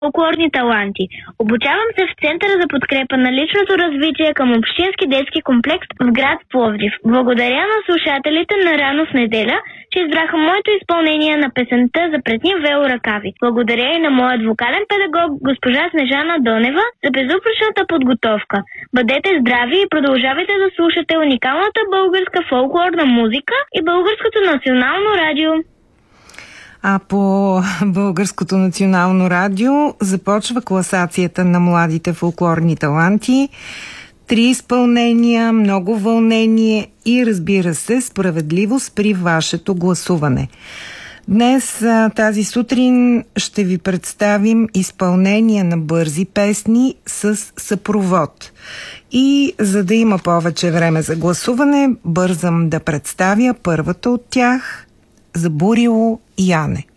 фолклорни таланти. Обучавам се в Центъра за подкрепа на личното развитие към Общински детски комплекс в град Пловдив. Благодаря на слушателите на Рано в неделя, че избраха моето изпълнение на песента за Претни Вело ръкави. Благодаря и на моят вокален педагог госпожа Снежана Донева за безупречната подготовка. Бъдете здрави и продължавайте да слушате уникалната българска фолклорна музика и Българското национално радио. А по Българското национално радио започва класацията на младите фолклорни таланти. 3 изпълнения, много вълнение и, разбира се, справедливост при вашето гласуване. Днес, тази сутрин, ще ви представим изпълнение на бързи песни с съпровод. И за да има повече време за гласуване, бързам да представя първата от тях – Забурило Яне.